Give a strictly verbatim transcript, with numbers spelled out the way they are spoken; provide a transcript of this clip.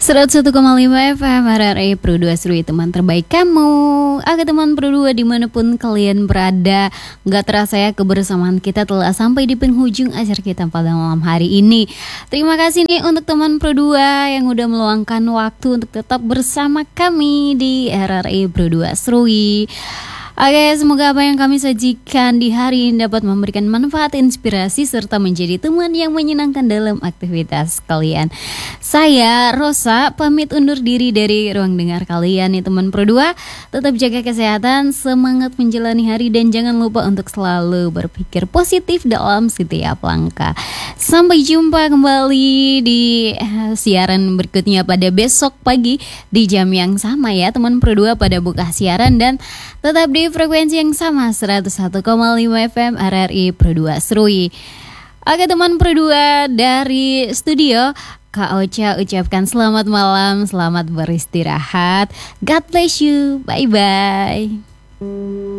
seratus satu koma lima F M R R I Pro dua Serui, teman terbaik kamu. Oke teman Pro dua dimanapun kalian berada, gak terasa ya kebersamaan kita telah sampai di penghujung acara kita pada malam hari ini. Terima kasih nih untuk teman Pro dua yang udah meluangkan waktu untuk tetap bersama kami di R R I Pro dua Serui. Oke, semoga apa yang kami sajikan di hari ini dapat memberikan manfaat, inspirasi, serta menjadi teman yang menyenangkan dalam aktivitas kalian. Saya, Rosa, pamit undur diri dari ruang dengar kalian nih teman Pro dua. Tetap jaga kesehatan, semangat menjalani hari, dan jangan lupa untuk selalu berpikir positif dalam setiap langkah. Sampai jumpa kembali di uh, siaran berikutnya pada besok pagi di jam yang sama ya teman Pro dua, pada buka siaran, dan tetap di frekuensi yang sama seratus satu koma lima F M R R I Pro dua Serui. Oke teman Pro dua, dari studio Kak Ocha ucapkan selamat malam, selamat beristirahat. God bless you, bye bye.